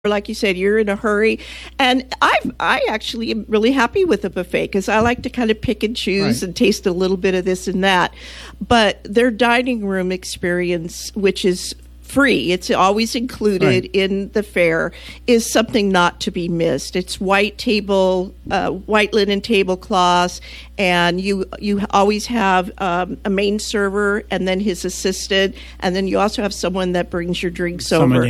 like you said, you're in a hurry. And I actually am really happy with the buffet because I like to kind of pick and choose and taste a little bit of this and that. But their dining room experience, which is free, it's always included in the fare, is something not to be missed. It's white linen tablecloths, and you always have a main server and then his assistant, and then you also have someone that brings your drinks over.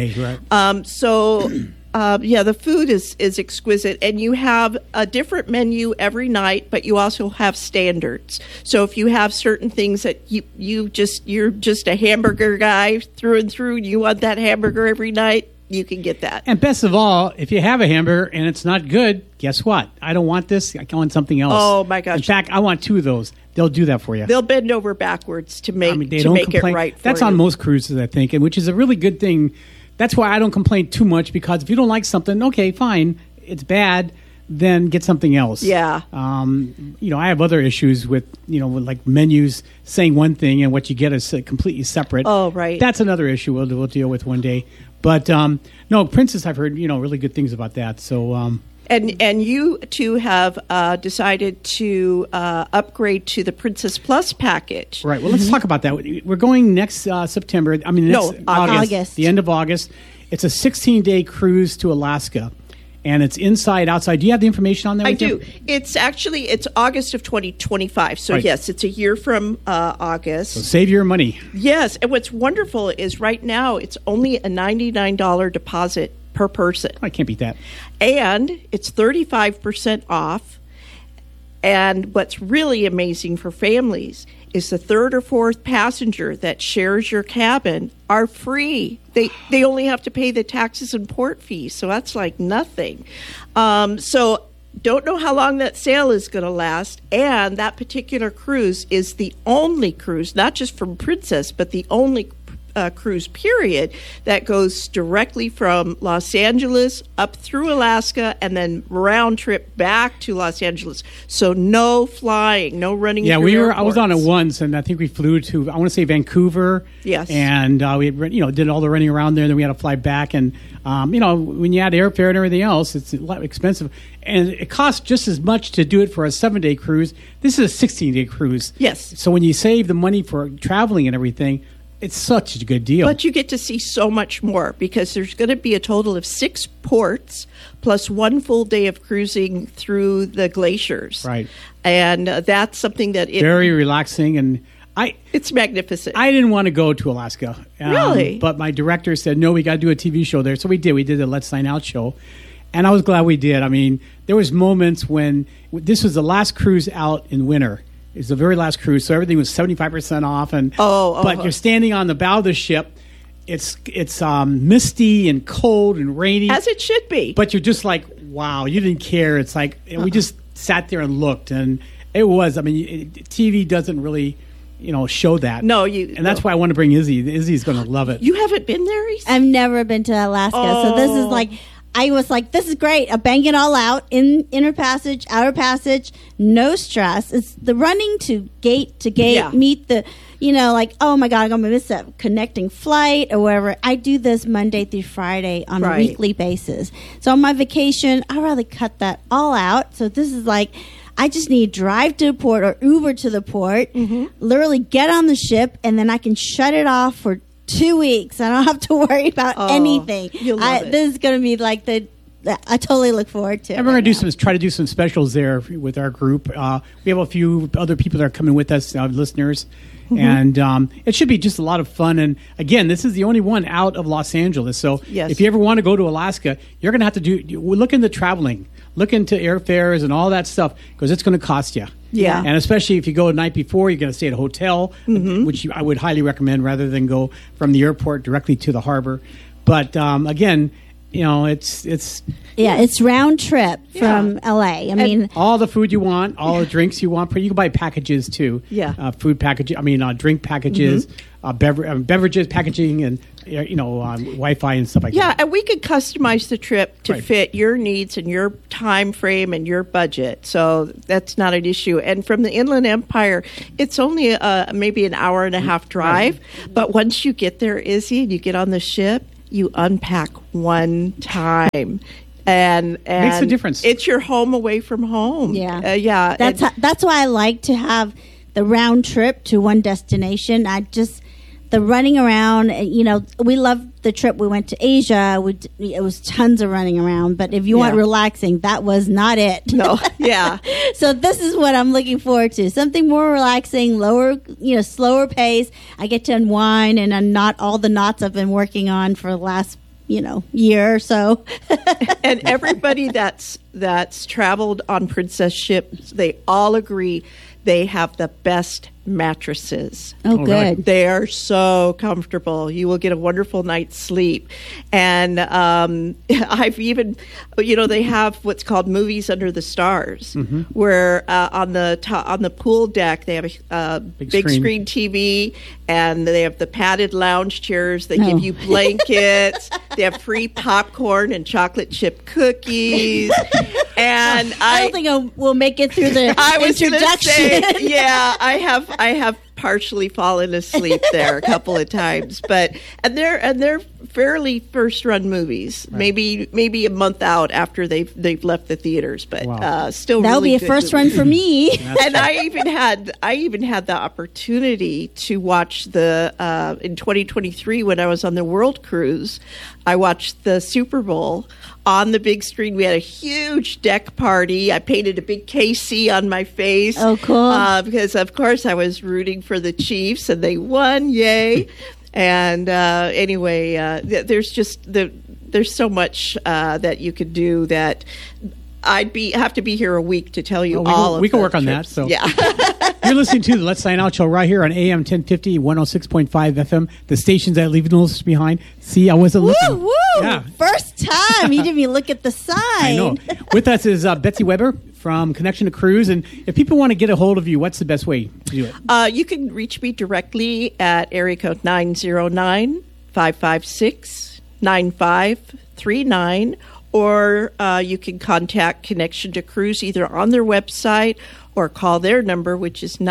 The food is exquisite, and you have a different menu every night, but you also have standards. So if you have certain things that you're just a hamburger guy through and through, and you want that hamburger every night, you can get that. And best of all, if you have a hamburger and it's not good, guess what? I don't want this. I want something else. Oh my gosh! In fact, I want 2 of those. They'll do that for you. They'll bend over backwards to make it right. That's on most cruises, I think, and which is a really good thing. That's why I don't complain too much, because if you don't like something, okay, fine, it's bad, then get something else. Yeah. I have other issues with like menus saying one thing and what you get is completely separate. Oh, right. That's another issue we'll deal with one day. But no, Princess, I've heard really good things about that. So. And you two have decided to upgrade to the Princess Plus package. Right. Well, let's talk about that. We're going next September. August. The end of August. It's a 16-day cruise to Alaska, and it's inside, outside. Do you have the information on there? I do. It's August of 2025. So yes, it's a year from August. So save your money. Yes, and what's wonderful is right now it's only a $99 deposit per person. I can't beat that. And it's 35% off. And what's really amazing for families is the third or fourth passenger that shares your cabin are free. They only have to pay the taxes and port fees, so that's like nothing. So don't know how long that sale is going to last, and that particular cruise is the only cruise, not just from Princess, but the only cruise period that goes directly from Los Angeles up through Alaska and then round trip back to Los Angeles. So no flying, no running. Yeah, through airports. I was on it once, and I think we flew to, I want to say, Vancouver. Yes. And we did all the running around there, and then we had to fly back. And when you add airfare and everything else, it's a lot expensive. And it costs just as much to do it for a 7-day cruise. This is a 16-day cruise. Yes. So when you save the money for traveling and everything, it's such a good deal. But you get to see so much more, because there's going to be a total of 6 ports plus 1 full day of cruising through the glaciers. Right. And that's something that very relaxing, and it's magnificent. I didn't want to go to Alaska. Really? But my director said, no, we got to do a TV show there. So we did. We did the Let's Sign Out show. And I was glad we did. I mean, there was moments when this was the last cruise out in winter. It's the very last cruise, so everything was 75% off. But you're standing on the bow of the ship. It's misty and cold and rainy, as it should be. But you're just like, wow, you didn't care. It's like we just sat there and looked, and it was. I mean, TV doesn't really, show that. No, and that's why I want to bring Izzy. Izzy's going to love it. You haven't been there, Izzy? I've never been to Alaska, so this is like. I was like, this is great. I bang it all out in inner passage, outer passage, no stress. It's the running to gate, meet the, oh my God, I'm going to miss a connecting flight or whatever. I do this Monday through Friday on a weekly basis. So on my vacation, I'd rather cut that all out. So this is like, I just need to drive to the port or Uber to the port, literally get on the ship, and then I can shut it off for 2 weeks. I don't have to worry about anything. This is going to be like I totally look forward to it. And we're going to try to do some specials there with our group. We have a few other people that are coming with us, listeners. And it should be just a lot of fun. And again, this is the only one out of Los Angeles. So if you ever want to go to Alaska, you're going to have to look into traveling, look into airfares and all that stuff, because it's going to cost you. Yeah. And especially if you go the night before, you're going to stay at a hotel, which I would highly recommend rather than go from the airport directly to the harbor. But again, it's round trip from LA. I mean, all the food you want, all the drinks you want. You can buy packages too. Yeah. Food packages. Drink packages, beverages packaging, and Wi-Fi and stuff like that. Yeah, and we could customize the trip to fit your needs and your time frame and your budget. So that's not an issue. And from the Inland Empire, it's only maybe an hour and a half drive. But once you get there, Izzy, and you get on the ship, you unpack one time. And makes a difference. It's your home away from home. Yeah. Yeah. That's why I like to have the round trip to one destination. The running around, we loved the trip. We went to Asia. It was tons of running around. But if you want relaxing, that was not it. No, yeah. So this is what I'm looking forward to. Something more relaxing, slower pace. I get to unwind and unknot all the knots I've been working on for the last, year or so. And everybody that's traveled on Princess ships, they all agree they have the best mattresses. Oh, good. Right. They are so comfortable. You will get a wonderful night's sleep. And I've even, they have what's called movies under the stars, where on the pool deck they have a big screen TV, and they have the padded lounge chairs. They give you blankets. They have free popcorn and chocolate chip cookies. And I don't think we'll make it through the introduction. Yeah, I have partially fallen asleep there a couple of times, and they're fairly first run movies, right. maybe a month out after they've left the theaters, but still that'll really be a first run for me. And I even had the opportunity to watch in 2023 when I was on the World Cruise. I watched the Super Bowl on the big screen. We had a huge deck party. I painted a big KC on my face. Oh, cool. Because, of course, I was rooting for the Chiefs, and they won. Yay. And anyway, there's so much that you could do that have to be here a week to tell you all of it. We can work on that. So yeah. You're listening to the Let's Sign Out show right here on AM 1050, 106.5 FM. The stations that leave no behind. See, I wasn't looking. Woo! Yeah. First time. You didn't even look at the sign. I know. With us is Betsy Weber from Connection to Cruise. And if people want to get a hold of you, what's the best way to do it? You can reach me directly at area code 909-556-9539. Or you can contact Connection to Cruise either on their website or call their number, which is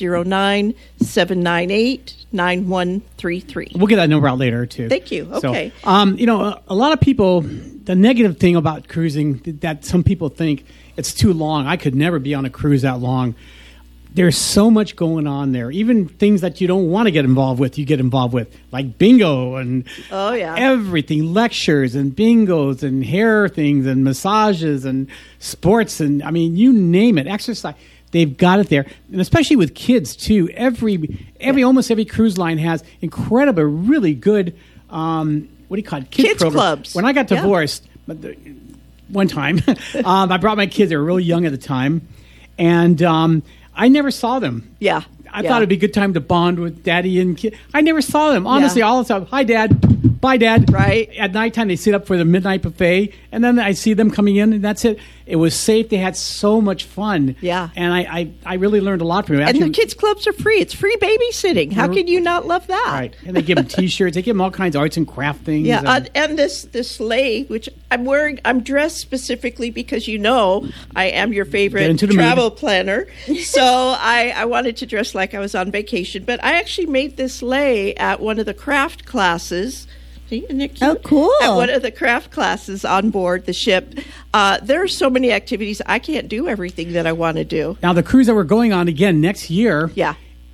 909-798-9133. We'll get that number out later, too. Thank you. Okay. So, a lot of people, the negative thing about cruising, that some people think it's too long. I could never be on a cruise that long. There's so much going on there. Even things that you don't want to get involved with, you get involved with, like bingo and everything, lectures and bingos and hair things and massages and sports and, you name it, exercise. They've got it there. And especially with kids, too. Almost every cruise line has incredible, really good, what do you call it? Kids clubs. When I got divorced, one time, I brought my kids. They were really young at the time. And I never saw them. Yeah. I thought it'd be a good time to bond with Daddy and kid. I never saw them. Honestly, all the time. Hi, Dad. Bye, Dad. Right. At nighttime, they sit up for the midnight buffet, and then I see them coming in, and that's it. It was safe. They had so much fun. Yeah. And I really learned a lot from it. And the kids' clubs are free. It's free babysitting. How can you not love that? Right. And they give them T-shirts. They give them all kinds of arts and craft things. Yeah. And this sleigh, which I'm wearing, I'm dressed specifically because I am your favorite travel planner. So I wanted to dress like I was on vacation. But I actually made this sleigh at one of the craft classes. Oh, cool. At one of the craft classes on board the ship. There are so many activities. I can't do everything that I want to do. Now, the cruise that we're going on again next year. Yeah.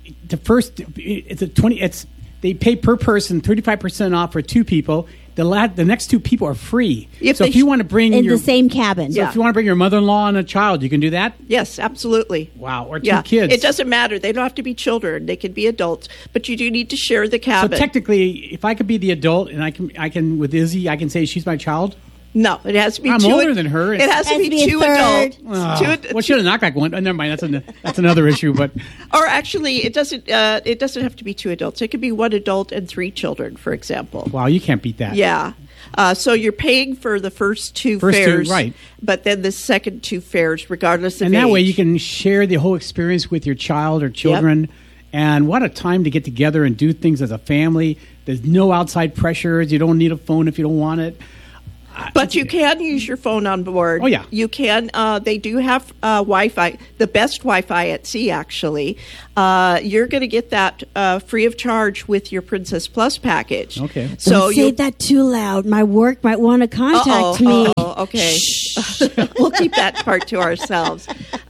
They pay per person 35% off for two people. The next two people are free. If you want to bring the same cabin. So if you want to bring your mother-in-law and a child, you can do that? Yes, absolutely. Wow. Or two kids. It doesn't matter. They don't have to be children. They can be adults. But you do need to share the cabin. So technically, if I could be the adult and I can with Izzy, I can say she's my child? No, it has to be I'm older than her. It has to be two adults. Well, she doesn't act like one. Never mind. That's another issue. But or actually, it doesn't have to be two adults. It could be one adult and three children, for example. Wow, you can't beat that. Yeah. So you're paying for the first two fares, right? But then the second two fares, regardless of age. And that way, you can share the whole experience with your child or children. Yep. And what a time to get together and do things as a family. There's no outside pressures. You don't need a phone if you don't want it. But you can use your phone on board. Oh, yeah. You can. They do have Wi-Fi, the best Wi-Fi at sea, actually. You're going to get that free of charge with your Princess Plus package. Okay. So Don't say that too loud. My work might want to contact me. Okay. We'll keep that part to ourselves.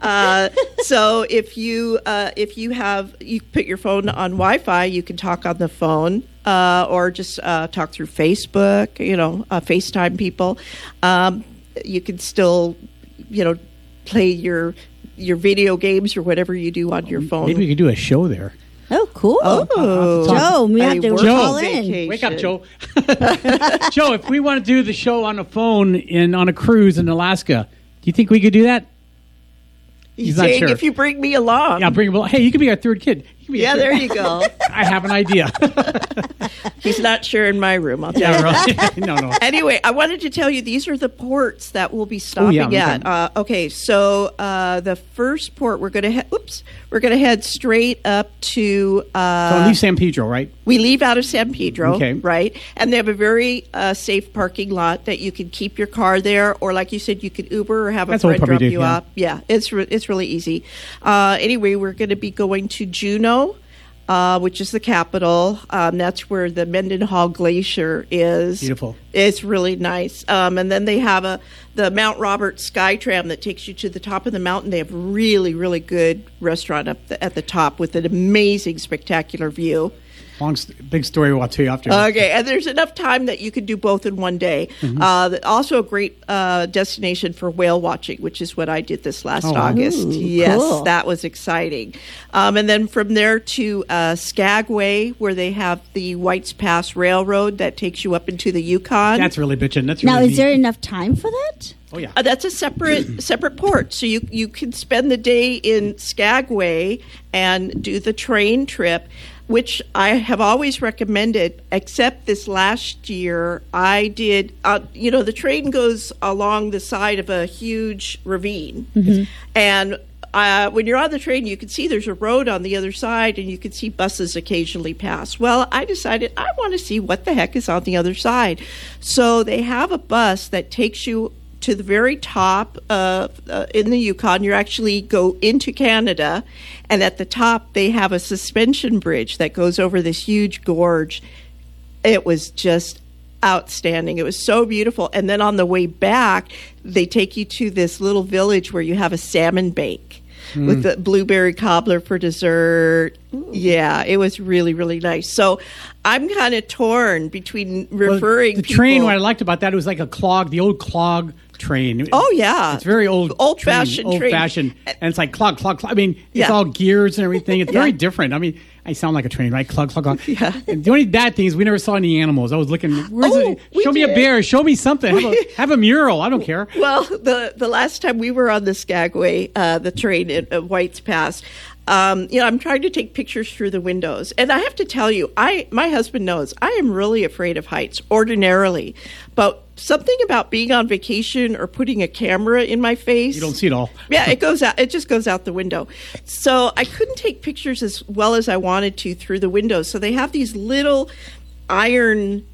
So if you put your phone on Wi-Fi, you can talk on the phone. Or just talk through Facebook, FaceTime people. You can still, play your video games or whatever you do on your phone. Maybe we could do a show there. Oh, cool. Joe, we have to call in. Wake up, Joe. Joe, if we want to do the show on a phone on a cruise in Alaska, do you think we could do that? He's saying sure. If you bring me along. Yeah, bring him along. Hey, you could be our third kid. There you go. I have an idea. He's not sharing my room, I'll tell you. Right. No. Anyway, I wanted to tell you these are the ports that we'll be stopping at. Okay, so the first port we're going to head straight up to. So leave San Pedro, right? We leave out of San Pedro, okay. Right? And they have a very safe parking lot that you can keep your car there, or like you said, you could Uber or have a friend drop you up. Yeah, it's really easy. Anyway, we're going to be going to Juneau. Which is the capital. That's where the Mendenhall Glacier is. Beautiful. It's really nice. And then they have the Mount Roberts Skytram that takes you to the top of the mountain. They have a really, really good restaurant at the top with an amazing, spectacular view. Big story I'll tell you after. Okay, and there's enough time that you could do both in one day. Mm-hmm. Also a great destination for whale watching, which is what I did this last August. Ooh, yes, cool. That was exciting. And then from there to Skagway, where they have the Whites Pass Railroad that takes you up into the Yukon. That's really bitchin'. Now, is there enough time for that? Oh, yeah. That's a separate port. So you can spend the day in Skagway and do the train trip, which I have always recommended, except this last year I did, the train goes along the side of a huge ravine. Mm-hmm. And when you're on the train, you can see there's a road on the other side, and you can see buses occasionally pass. Well, I decided I want to see what the heck is on the other side. So they have a bus that takes you to the very top in the Yukon. You actually go into Canada, and at the top they have a suspension bridge that goes over this huge gorge. It was just outstanding. It was so beautiful. And then on the way back, they take you to this little village where you have a salmon bake with the blueberry cobbler for dessert. Ooh. Yeah, it was really, really nice. So I'm kind of torn between referring the train, what I liked about that, it was like the old clog train. Oh, yeah. It's very old-fashioned train. Old-fashioned. And it's like clog. I mean, it's all gears and everything. It's very different. I mean, I sound like a train, right? Clog. Yeah. And the only bad thing is we never saw any animals. I was looking, show me did. a bear, show me something. Have a mural. I don't care. Well, the last time we were on the Skagway, the train at Whites Pass, I'm trying to take pictures through the windows. And I have to tell you, my husband knows I am really afraid of heights ordinarily. But something about being on vacation or putting a camera in my face. You don't see it all. Yeah, it goes out. It just goes out the window. So I couldn't take pictures as well as I wanted to through the windows. So they have these little iron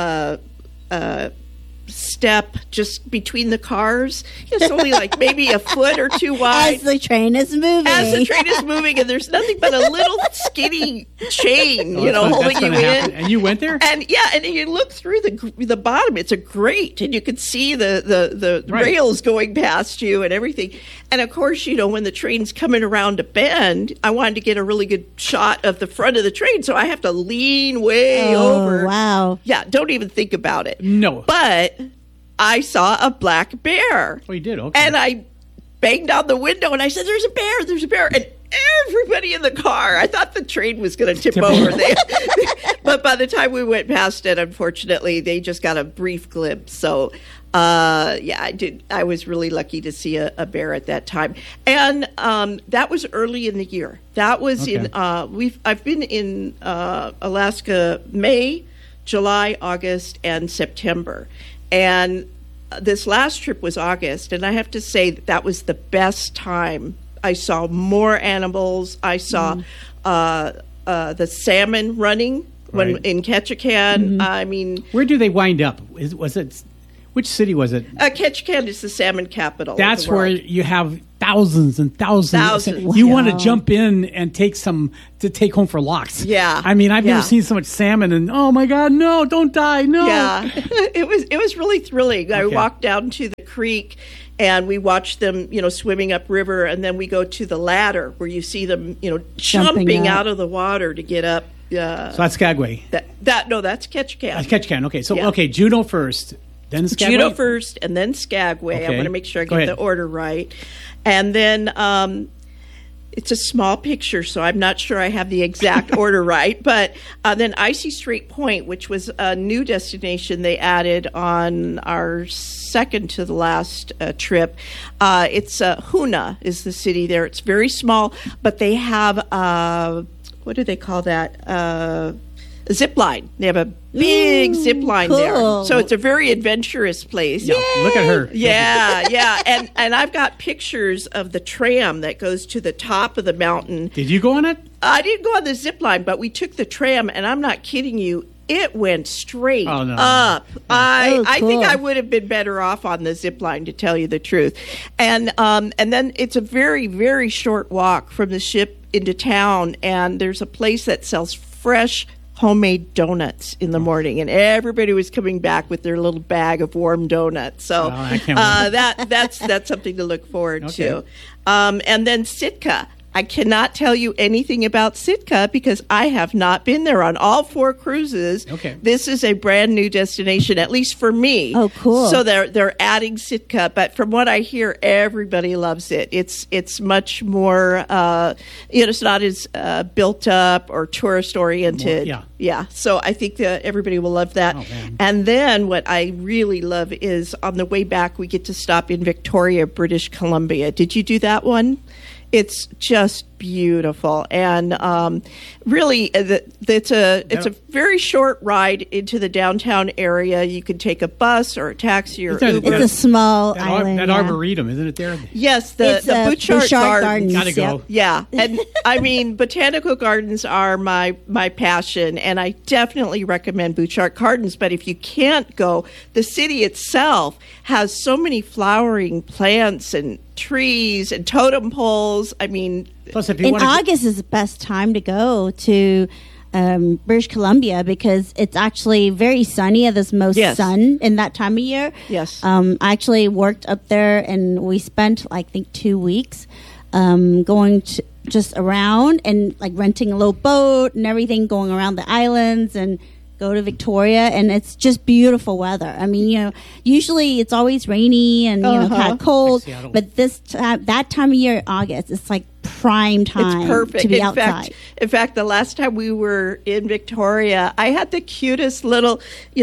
step just between the cars. It's only like maybe a foot or two wide. As the train is moving. And there's nothing but a little skinny chain, holding you in. And you went there? And you look through the bottom. It's a grate, and you could see the rails going past you and everything. And of course, when the train's coming around a bend, I wanted to get a really good shot of the front of the train, so I have to lean way over. Wow. Yeah, don't even think about it. No. But I saw a black bear. Oh, you did? Okay. And I banged on the window and I said, there's a bear. And everybody in the car, I thought the train was going to tip over there. But by the time we went past it, unfortunately, they just got a brief glimpse. So, I did. I was really lucky to see a bear at that time. And that was early in the year. That was I've been in Alaska May, July, August, and September. And this last trip was August, and I have to say that was the best time. I saw more animals. I saw the salmon running in Ketchikan. Mm-hmm. I mean, where do they wind up? Which city was it? Ketchikan is the salmon capital. That's of the world. where you have thousands and thousands. Thousands. You Wow. want to jump in and take some to take home for lox. Yeah. I mean, I've Yeah. never seen so much salmon, and oh my God, no, don't die, no. Yeah, it was really thrilling. I Okay. walked down to the creek, and we watched them, swimming upriver, and then we go to the ladder where you see them, jumping up. out of the water to get up. So that's Skagway. That's Ketchikan. Ketchikan. Okay, so Yeah. Juneau first, then Skagway. Juneau first, and then Skagway. I Okay. want to make sure I Go get the ahead. order right. And then it's a small picture, so I'm not sure I have the exact order right. But then Icy Strait Point, which was a new destination they added on our second to the last trip. It's Hoonah is the city there. It's very small, but they have what do they call that? A zip line. They have a big zip line cool. there. So it's a very adventurous place. Yeah, look at her. Yeah. And I've got pictures of the tram that goes to the top of the mountain. Did you go on it? I didn't go on the zip line, but we took the tram, and I'm not kidding you. It went straight Oh, no. up. I think cool. I would have been better off on the zip line, to tell you the truth. And then it's a very, very short walk from the ship into town, and there's a place that sells fresh homemade donuts in the morning, and everybody was coming back with their little bag of warm donuts. So I can't wait. that's something to look forward Okay. to. And then Sitka. I cannot tell you anything about Sitka because I have not been there on all 4 cruises. Okay. This is a brand new destination, at least for me. Oh, cool. So they're adding Sitka, but from what I hear, everybody loves it. It's much more, it's not as built up or tourist oriented. Yeah. So I think that everybody will love that. Oh, man. And then what I really love is on the way back, we get to stop in Victoria, British Columbia. Did you do that one? It's just beautiful, and really, it's a very short ride into the downtown area. You can take a bus or a taxi or Uber. It's a small island. That yeah. Arboretum, isn't it there? Yes, the It's, Butchart Gardens. Gotta go. Yeah, and I mean, botanical gardens are my passion, and I definitely recommend Butchart Gardens. But if you can't go, the city itself has so many flowering plants and trees and totem poles. I mean, Plus, if you In want to, August is the best time to go to British Columbia because it's actually very sunny. There's most Yes. sun in that time of year. Yes. I actually worked up there, and we spent, I think, 2 weeks going to just around and like renting a little boat and everything, going around the islands and go to Victoria, and it's just beautiful weather. I mean, usually it's always rainy and kind of cold, Like Seattle. but that time of year, August, it's like prime time it's perfect. to be in outside. fact, the last time we were in Victoria, I had the cutest little,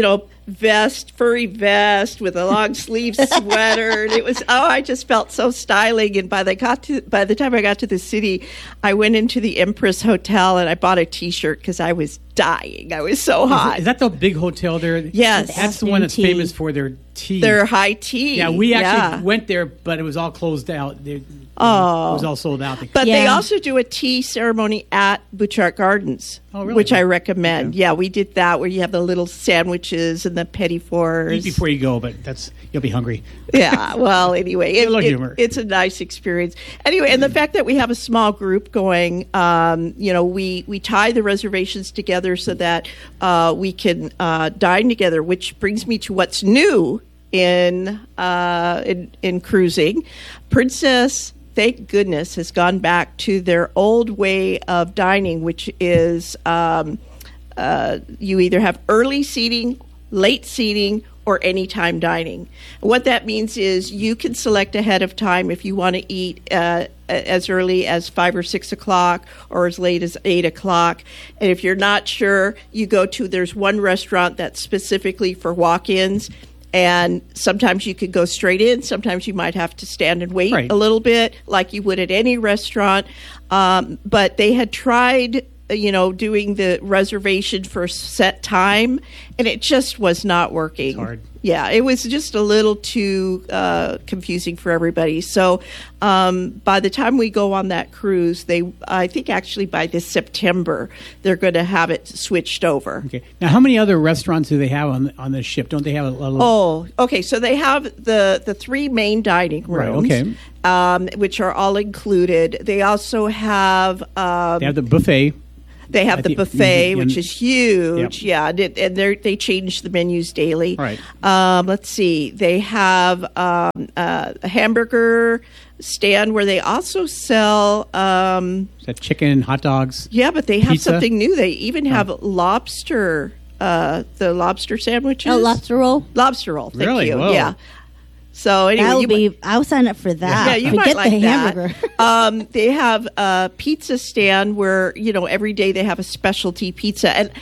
furry vest with a long sleeve sweater, and it was I just felt so styling. And by the time I got to the city, I went into the Empress Hotel and I bought a T-shirt because I was dying. I was so hot. is that the big hotel there? Yes. That's the one that's Afternoon tea. famous for their tea. Their high tea. Yeah, we actually went there, but it was all closed out. It was all sold out. But they Yeah. also do a tea ceremony at Butchart Gardens, Oh, really? which I recommend. Okay. Yeah, we did that where you have the little sandwiches and the petit fours. Eat before you go, but you'll be hungry. Yeah, well, anyway, A little humor. it's a nice experience. Anyway, and the fact that we have a small group going, we tie the reservations together so that we can dine together, which brings me to what's new in cruising. Princess, thank goodness, has gone back to their old way of dining, which is you either have early seating, late seating, or anytime dining. What that means is you can select ahead of time if you want to eat as early as 5 or 6 o'clock or as late as 8 o'clock. And if you're not sure, you go to, there's one restaurant that's specifically for walk-ins. And sometimes you could go straight in. Sometimes you might have to stand and wait Right. a little bit, like you would at any restaurant. But they had tried, doing the reservation for a set time, and it just was not working. It's hard. Yeah, it was just a little too confusing for everybody. So by the time we go on that cruise, I think actually by this September, they're going to have it switched over. Okay. Now, how many other restaurants do they have on the ship? Don't they have a little... Oh, okay. So they have the 3 main dining rooms, which are all included. They also have... they have the buffet. They have the buffet, which is huge. Yep. Yeah, and they change the menus daily. Right. Let's see. They have a hamburger stand where they also sell... Is that chicken, hot dogs? Yeah, but they have pizza? something new. They even have lobster, the lobster sandwiches. Oh, lobster roll? Lobster roll, thank Really? you. Whoa. Yeah. So anyway, I'll sign up for that. Yeah, you Forget might like the hamburger. that. They have a pizza stand where, every day they have a specialty pizza. And,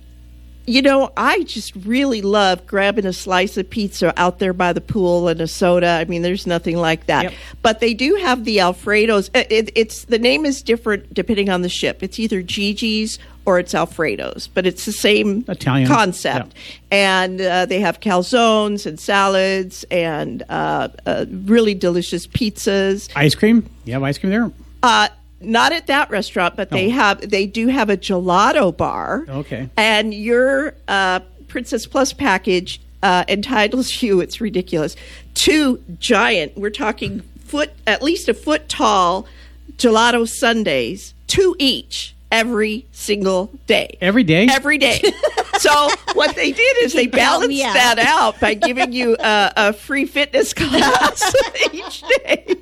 I just really love grabbing a slice of pizza out there by the pool and a soda. I mean, there's nothing like that. Yep. But they do have the Alfredos. It's the name is different depending on the ship. It's either Gigi's or it's Alfredo's, but it's the same Italian concept. Yep. And they have calzones and salads and really delicious pizzas. Ice cream? You have ice cream there? Not at that restaurant, but they do have a gelato bar. Okay. And your Princess Plus package entitles you, it's ridiculous, 2 giant, we're talking at least a foot tall gelato sundaes, 2 each. Every single day. Every day? Every day. So what they did is they balanced that out by giving you a free fitness class each day.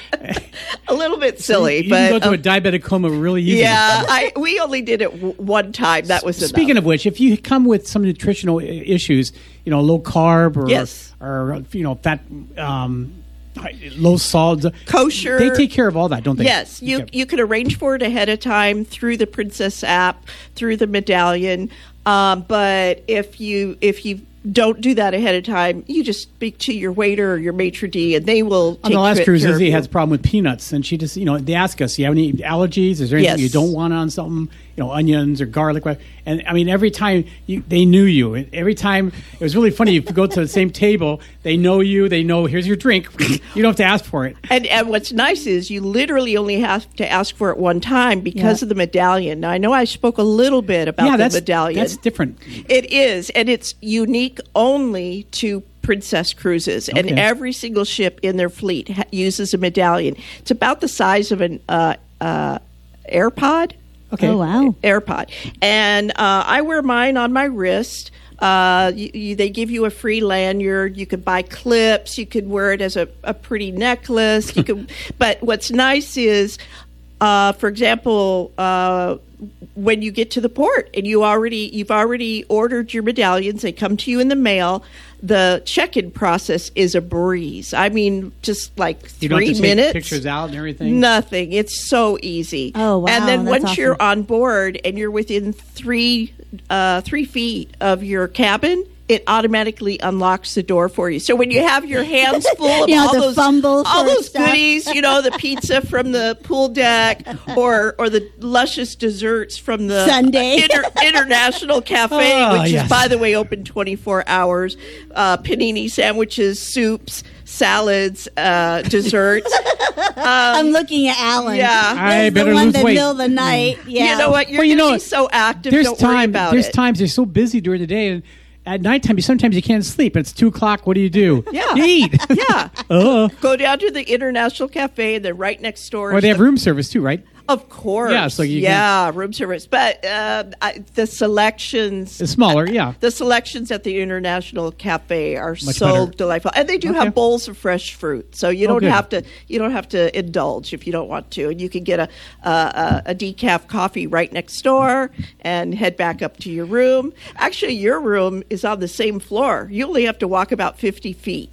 A little bit silly, you but can go to a diabetic coma really easily. Yeah, we only did it one time. That was enough. Speaking of which, if you come with some nutritional issues, low carb or fat. Low salt, kosher. They take care of all that, don't they? Yes, you can arrange for it ahead of time through the Princess app, through the medallion. But if you don't do that ahead of time, you just speak to your waiter or your maitre d', and they will take care of you. On the last cruise, Izzy has a problem with peanuts, and she just, they ask us, do you have any allergies? Is there anything you don't want on something? Onions or garlic. And I mean, every time they knew you. Every time, it was really funny. If you go to the same table, they know you. They know, here's your drink. You don't have to ask for it. And what's nice is you literally only have to ask for it one time because of the medallion. Now, I know I spoke a little bit about the medallion. That's different. It is. And it's unique only to Princess Cruises. Okay. And every single ship in their fleet uses a medallion. It's about the size of an AirPod. Okay. Oh, wow. AirPod. And I wear mine on my wrist. They give you a free lanyard. You could buy clips. You could wear it as a pretty necklace. You could. But what's nice is, for example, when you get to the port and you've already ordered your medallions, they come to you in the mail. The check-in process is a breeze. I mean, just like 3 minutes. You don't have to take pictures out and everything? Nothing. It's so easy. Oh, wow. And then that's once awesome. you're on board and you're within 3 feet of your cabin, it automatically unlocks the door for you. So when you have your hands full of all those goodies, the pizza from the pool deck or the luscious desserts from the Sunday International Cafe, which is, by the way, open 24 hours, panini sandwiches, soups, salads, desserts. I'm looking at Alan. Yeah. I better the one lose that weight. middle of the night. Yeah. You know what? You're going to be so active. Don't worry about There's it. times they're so busy during the day, and at nighttime, sometimes you can't sleep. It's 2:00. What do you do? Yeah. You eat. Yeah. Go down to the International Cafe, and then right next door. Or they have room service too, right? Of course. Yeah, so room service. But the selections... It's smaller, yeah. The selections at the International Cafe are Much so better. delightful. And they do have bowls of fresh fruit. So you don't have to indulge if you don't want to. And you can get a decaf coffee right next door and head back up to your room. Actually, your room is on the same floor. You only have to walk about 50 feet.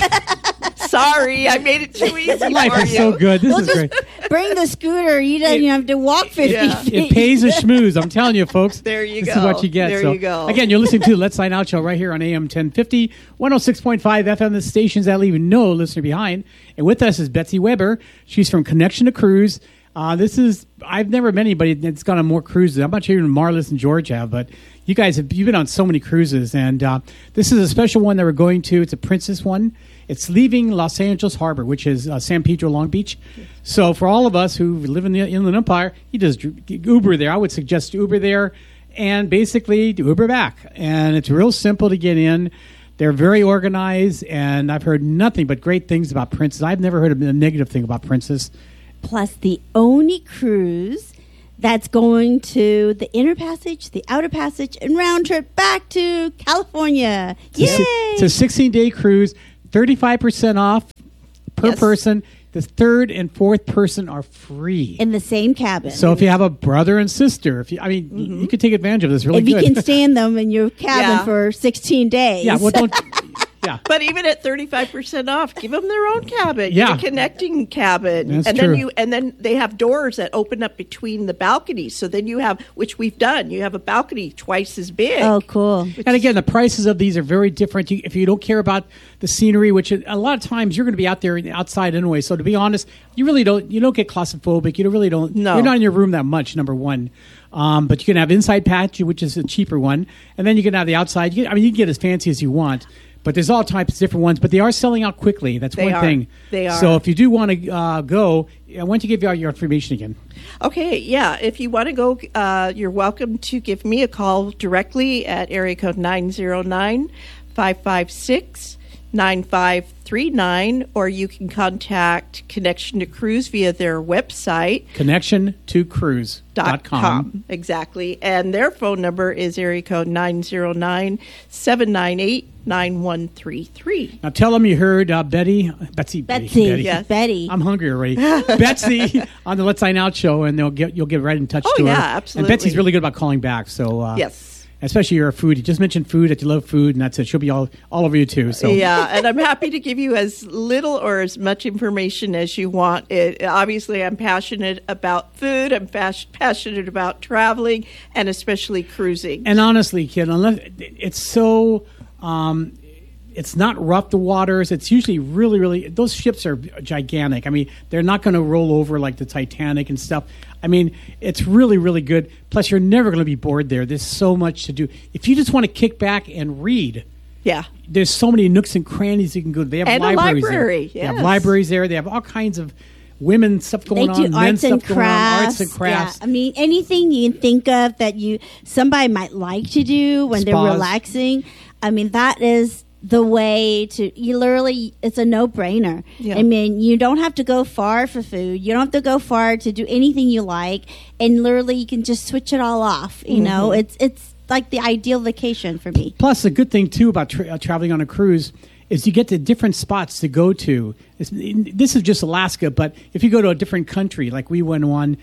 Sorry, I made it too easy Life for is you. so good. This is great. Bring the scooter. You don't have to walk 50 feet. It pays a schmooze. I'm telling you, folks. There you this go. This is what you get. There you go. Again, you're listening to the Let's Sign Out Show right here on AM 1050, 106.5 FM, the stations that leave no listener behind. And with us is Betsy Weber. She's from Connection to Cruise. I've never met anybody that's gone on more cruises. I'm not sure even Marlis and George have, but you guys you've been on so many cruises, and this is a special one that we're going to. It's a Princess one. It's leaving Los Angeles Harbor, which is San Pedro, Long Beach. So for all of us who live in the Inland Empire, you just Uber there. I would suggest Uber there and basically Uber back. And it's real simple to get in. They're very organized, and I've heard nothing but great things about Princess. I've never heard a negative thing about Princess. Plus, the only cruise that's going to the Inner Passage, the Outer Passage, and round trip back to California. Yay! It's a 16-day cruise, 35% off per person. The third and fourth person are free in the same cabin. So if you have a brother and sister, you could take advantage of this. Really, if you can stand them in your cabin for 16 days. Yeah, well, don't. Yeah. But even at 35% off, give them their own cabin. Yeah. A connecting cabin. That's and true. then they have doors that open up between the balconies. So then you have, which we've done, you have a balcony twice as big. Oh, cool. And again, the prices of these are very different. If you don't care about the scenery, which a lot of times you're going to be out there outside anyway. So to be honest, you don't get claustrophobic. You really don't. No. You're not in your room that much, number one. But you can have inside patch, which is a cheaper one. And then you can have the outside. You can get as fancy as you want. But there's all types of different ones. But they are selling out quickly. That's one thing. They are. So if you do want to go, why don't you give out your information again? Okay, yeah. If you want to go, you're welcome to give me a call directly at area code 909-556-9539, or you can contact Connection to Cruise via their website. ConnectionToCruise.com. Exactly. And their phone number is area code 909-798-9133. Now tell them you heard Betsy. Yes. Betty. I'm hungry already. Betsy on the Let's Sign Out show, and you'll get right in touch to her. Yeah, absolutely. And Betsy's really good about calling back. So yes. Especially you're a foodie. You just mentioned food, that you love food, and that's it. She'll be all over you too. So yeah, and I'm happy to give you as little or as much information as you want. Obviously, I'm passionate about food. I'm passionate about traveling, and especially cruising. And honestly, kid, unless it's so. It's not rough, the waters. It's usually really, really... Those ships are gigantic. I mean, they're not going to roll over like the Titanic and stuff. I mean, it's really, really good. Plus, you're never going to be bored there. There's so much to do. If you just want to kick back and read... Yeah. There's so many nooks and crannies you can go to. They have libraries there. Yes. They have libraries there. They have all kinds of women stuff going on, men's stuff going on, arts and crafts. Yeah. I mean, anything you can think of that somebody might like to do when they're relaxing. I mean, that is... the way to, it's a no-brainer. Yeah. I mean, you don't have to go far for food. You don't have to go far to do anything you like. And literally, you can just switch it all off. You know, it's like the ideal vacation for me. Plus, the good thing, too, about traveling on a cruise is you get to different spots to go to. This is just Alaska, but if you go to a different country, like we went to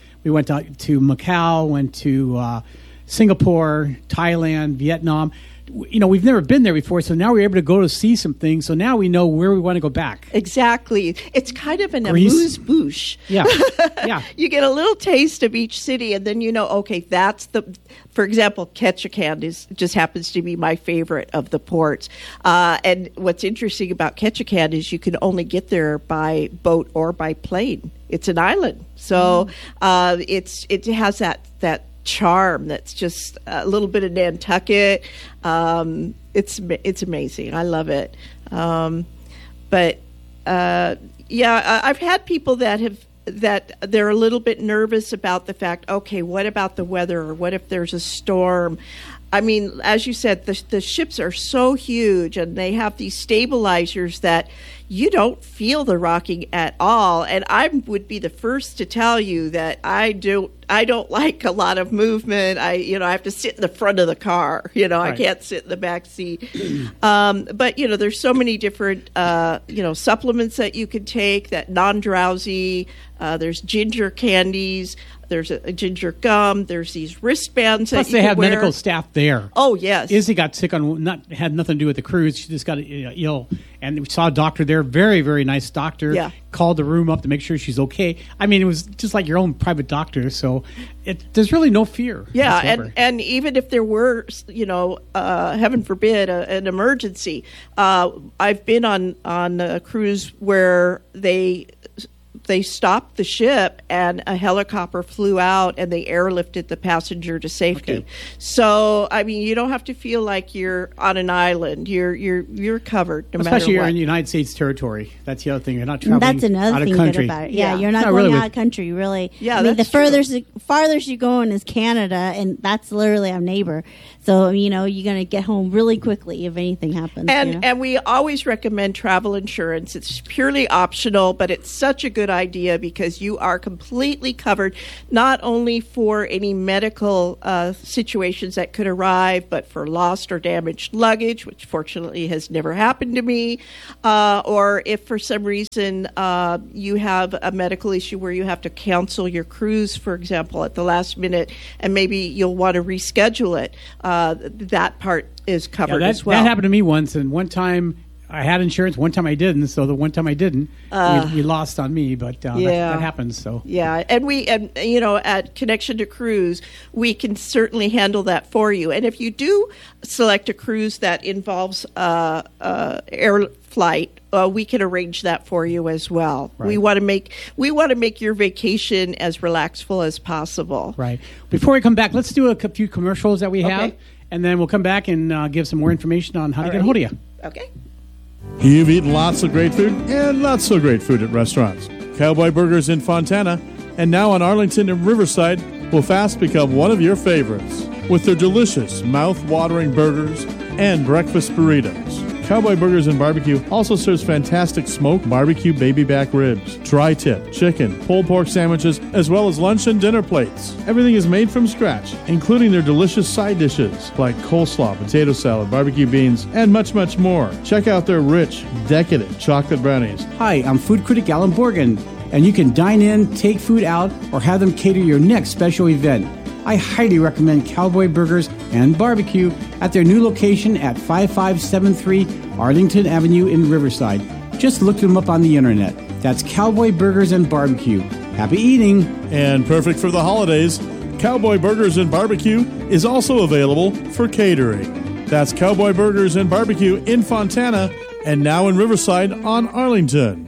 Macau, went to Singapore, Thailand, Vietnam. We've never been there before, so now we're able to go to see some things. So now we know where we want to go back. Exactly. It's kind of an amuse-bouche. Yeah, yeah. You get a little taste of each city, and then okay, for example, Ketchikan just happens to be my favorite of the ports. And what's interesting about Ketchikan is you can only get there by boat or by plane. It's an island. So it has that charm that's just a little bit of Nantucket. It's amazing. I love it. But I've had people that they're a little bit nervous about the fact, okay, what about the weather, or what if there's a storm? I mean, as you said, the ships are so huge, and they have these stabilizers that you don't feel the rocking at all. And I would be the first to tell you that I don't like a lot of movement. I have to sit in the front of the car. Right. I can't sit in the back seat. But there's so many different supplements that you can take that non-drowsy. There's ginger candies. There's a ginger gum. There's these wristbands. Plus, they have medical staff there. Oh, yes. Izzy got sick had nothing to do with the cruise. She just got ill, and we saw a doctor there. Very, very nice doctor. Yeah. Called the room up to make sure she's okay. I mean, it was just like your own private doctor. So there's really no fear. Yeah, and even if there were, heaven forbid, an emergency, I've been on a cruise where they they stopped the ship and a helicopter flew out and they airlifted the passenger to safety. Okay. So, I mean, you don't have to feel like you're on an island. You're covered no matter Especially what. you're in United States territory. That's the other thing. You're not traveling That's another out of thing country. good about it. Yeah, you're not Not going really out of country, really. Yeah, I mean, the that's true. farthest you go in is Canada, and that's literally our neighbor. So, you're going to get home really quickly if anything happens. And we always recommend travel insurance. It's purely optional, but it's such a good idea because you are completely covered, not only for any medical situations that could arrive, but for lost or damaged luggage, which fortunately has never happened to me, or if for some reason you have a medical issue where you have to cancel your cruise, for example, at the last minute, and maybe you'll want to reschedule it. That part is covered as well. That happened to me once, and one time I had insurance, one time I didn't. So the one time I didn't, we lost on me, but that happens. So yeah, and at Connection to Cruise, we can certainly handle that for you. And if you do select a cruise that involves air flight, we can arrange that for you as well. Right. We want to make your vacation as relaxful as possible. right. Before we come back, let's do a few commercials that we have, Okay. and then we'll come back and give some more information on how to get a hold of you. Okay. You've eaten lots of great food and not so great food at restaurants. Cowboy Burgers in Fontana and now in Arlington and Riverside will fast become one of your favorites with their delicious, mouth-watering burgers and breakfast burritos. Cowboy Burgers and Barbecue also serves fantastic smoked barbecue baby back ribs, tri-tip, chicken, pulled pork sandwiches, as well as lunch and dinner plates. Everything is made from scratch, including their delicious side dishes like coleslaw, potato salad, barbecue beans, and much, much more. Check out their rich, decadent chocolate brownies. Hi, I'm food critic Alan Borgen, and you can dine in, take food out, or have them cater your next special event. I highly recommend Cowboy Burgers and Barbecue at their new location at 5573 Arlington Avenue in Riverside. Just look them up on the internet. That's Cowboy Burgers and Barbecue. Happy eating! And perfect for the holidays, Cowboy Burgers and Barbecue is also available for catering. That's Cowboy Burgers and Barbecue in Fontana and now in Riverside on Arlington.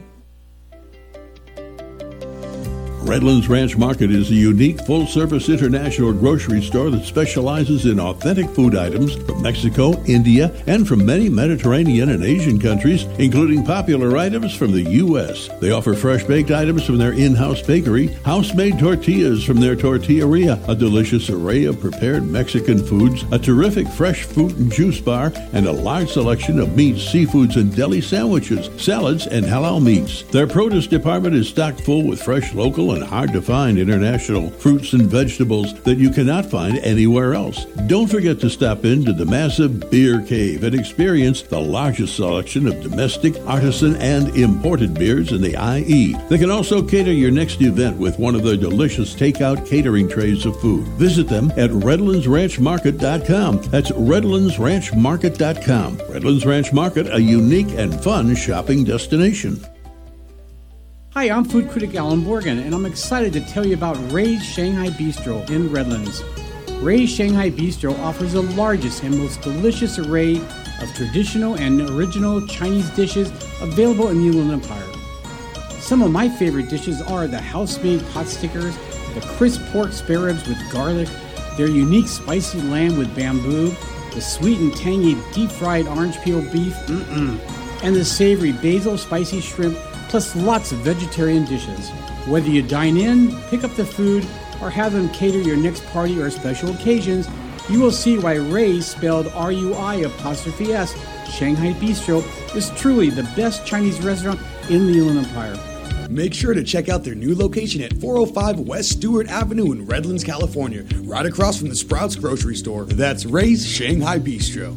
Redlands Ranch Market is a unique full-service international grocery store that specializes in authentic food items from Mexico, India, and from many Mediterranean and Asian countries, including popular items from the U.S. They offer fresh-baked items from their in-house bakery, house-made tortillas from their tortilleria, a delicious array of prepared Mexican foods, a terrific fresh fruit and juice bar, and a large selection of meats, seafoods, and deli sandwiches, salads, and halal meats. Their produce department is stocked full with fresh, local, and hard-to-find international fruits and vegetables that you cannot find anywhere else. Don't forget to stop into the massive Beer Cave and experience the largest selection of domestic, artisan, and imported beers in the IE. They can also cater your next event with one of their delicious takeout catering trays of food. Visit them at RedlandsRanchMarket.com. That's RedlandsRanchMarket.com. Redlands Ranch Market, a unique and fun shopping destination. Hi, I'm food critic Alan Borgen, and I'm excited to tell you about Ray's Shanghai Bistro in Redlands. Ray's Shanghai Bistro offers the largest and most delicious array of traditional and original Chinese dishes available in the Inland Empire. Some of my favorite dishes are the house-made pot stickers, the crisp pork spare ribs with garlic, their unique spicy lamb with bamboo, the sweet and tangy deep-fried orange peel beef, and the savory basil spicy shrimp, plus lots of vegetarian dishes. Whether you dine in, pick up the food, or have them cater your next party or special occasions, you will see why Ray's, spelled R-U-I'-S, Shanghai Bistro, is truly the best Chinese restaurant in the Inland Empire. Make sure to check out their new location at 405 West Stewart Avenue in Redlands, California, right across from the Sprouts grocery store. That's Ray's Shanghai Bistro.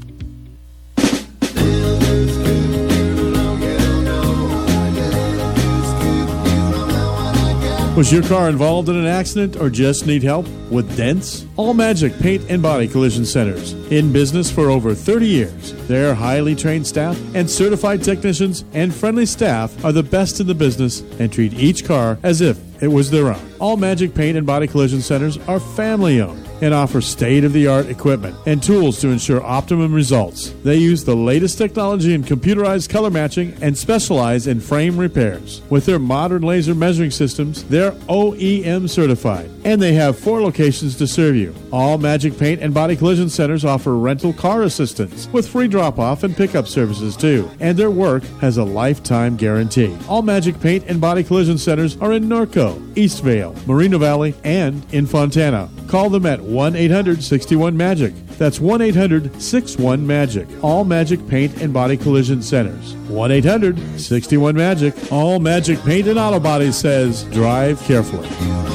Was your car involved in an accident or just need help with dents? All Magic Paint and Body Collision Centers. In business for over 30 years. Their highly trained staff and certified technicians and friendly staff are the best in the business and treat each car as if it was their own. All Magic Paint and Body Collision Centers are family owned. and offer state-of-the-art equipment and tools to ensure optimum results. They use the latest technology in computerized color matching and specialize in frame repairs. With their modern laser measuring systems, they're OEM certified, and they have 4 locations to serve you. All Magic Paint and Body Collision Centers offer rental car assistance with free drop-off and pickup services too, and their work has a lifetime guarantee. All Magic Paint and Body Collision Centers are in Norco, Eastvale, Moreno Valley, and in Fontana. Call them at 1-800-61-MAGIC. That's 1-800-61-MAGIC. All Magic Paint and Body Collision Centers. 1-800-61-MAGIC. All Magic Paint and Auto Body says, drive carefully.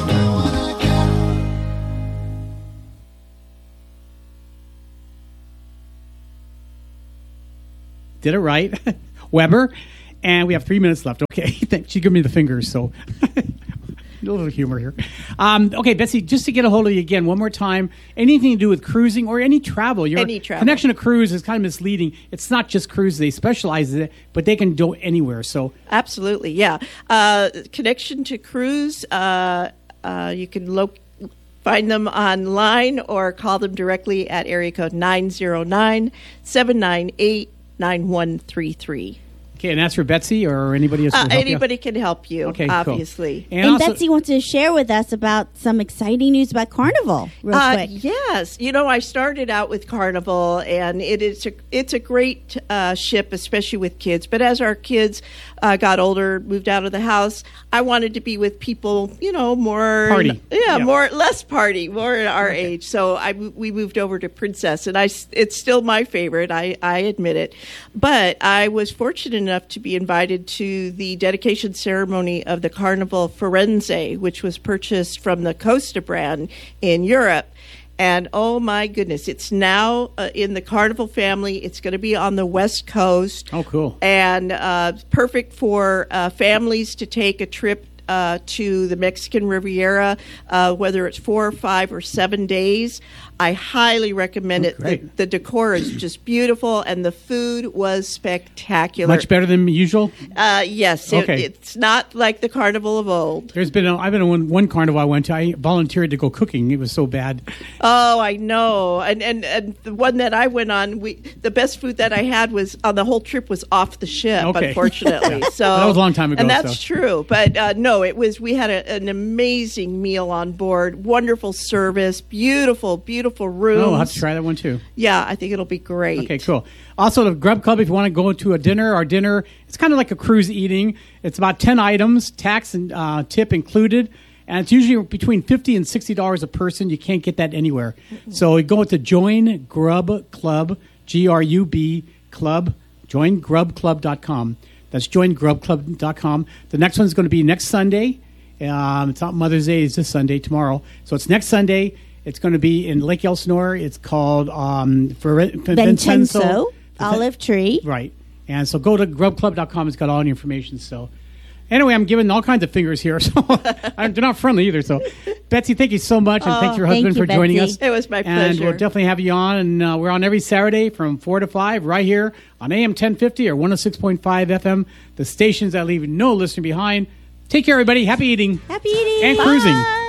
Did it right. Weber. And we have 3 minutes left. Okay. She gave me the fingers, so a little humor here. Okay, Betsy, just to get a hold of you again one more time, anything to do with cruising or any travel. Any travel. Connection to cruise is kind of misleading. It's not just cruise. They specialize in it, but they can go anywhere. So absolutely, yeah. Connection to cruise, you can find them online or call them directly at area code 909-798-9133. Okay, and that's for Betsy or anybody else? Anybody can help you, okay, obviously. Cool. And also, Betsy wants to share with us about some exciting news about Carnival, real quick. Yes. I started out with Carnival, and it's a great ship, especially with kids. But as our kids got older, moved out of the house, I wanted to be with people, more... Party. Less party, more our age. So we moved over to Princess, and it's still my favorite, I admit it. But I was fortunate enough to be invited to the dedication ceremony of the Carnival Firenze, which was purchased from the Costa brand in Europe. And oh my goodness, it's now in the Carnival family. It's going to be on the West Coast. Oh, cool. And perfect for families to take a trip to the Mexican Riviera, whether it's 4, 5, or 7 days. I highly recommend it. Great. The decor is just beautiful, and the food was spectacular. Much better than usual? Yes. Okay. It's not like the Carnival of old. I've been on one carnival I went to. I volunteered to go cooking. It was so bad. Oh, I know. And the one that I went on, the best food that I had was on the whole trip was off the ship, unfortunately. So that was a long time ago. And that's true. But no, we had an amazing meal on board. Wonderful service. Beautiful rooms. Oh, I'll have to try that one too. Yeah, I think it'll be great. Okay, cool. Also, the Grub Club, if you want to go to our dinner, it's kind of like a cruise eating. It's about 10 items, tax and tip included. And it's usually between $50 and $60 a person. You can't get that anywhere. Mm-hmm. So you go to Join Grub Club, GRUB Club, joingrubclub.com. That's joingrubclub.com. The next one's going to be next Sunday. It's not Mother's Day. It's this Sunday, tomorrow. So it's next Sunday. It's going to be in Lake Elsinore. It's called Vincenzo Olive Tree. Right. And so go to grubclub.com. It's got all the information. So anyway, I'm giving all kinds of fingers here. So they're not friendly either. So Betsy, thank you so much. And thanks your husband for joining us. It was my pleasure. And we'll definitely have you on. And we're on every Saturday from 4 to 5 right here on AM 1050 or 106.5 FM. The stations that leave no listener behind. Take care, everybody. Happy eating. Happy eating. And Bye. cruising.